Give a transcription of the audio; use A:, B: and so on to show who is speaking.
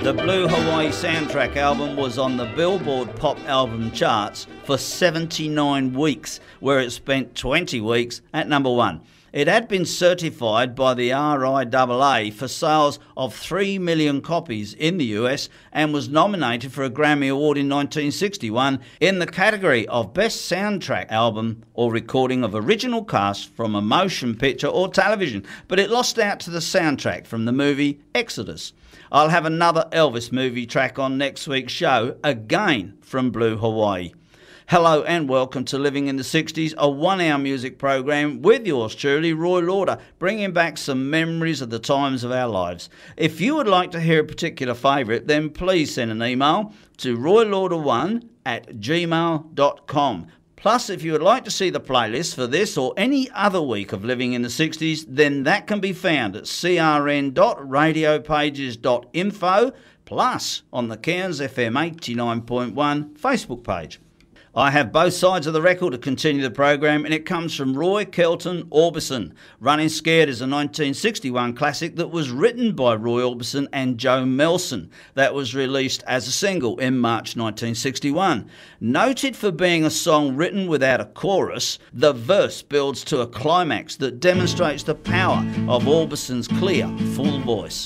A: The Blue Hawaii soundtrack album was on the Billboard Pop Album charts for 79 weeks, where it spent 20 weeks at number one. It had been certified by the RIAA for sales of 3 million copies in the US and was nominated for a Grammy Award in 1961 in the category of Best Soundtrack Album or Recording of Original Cast from a Motion Picture or Television, but it lost out to the soundtrack from the movie Exodus. I'll have another Elvis movie track on next week's show, again from Blue Hawaii. Hello and welcome to Living in the 60s, a 1-hour music program with yours truly, Roy Lauder, bringing back some memories of the times of our lives. If you would like to hear a particular favourite, then please send an email to roylauder1@gmail.com. Plus, if you would like to see the playlist for this or any other week of Living in the 60s, then that can be found at crn.radiopages.info, plus on the Cairns FM 89.1 Facebook page. I have both sides of the record to continue the program, and it comes from Roy Kelton Orbison. Running Scared is a 1961 classic that was written by Roy Orbison and Joe Melson. That was released as a single in March 1961. Noted for being a song written without a chorus, the verse builds to a climax that demonstrates the power of Orbison's clear, full voice.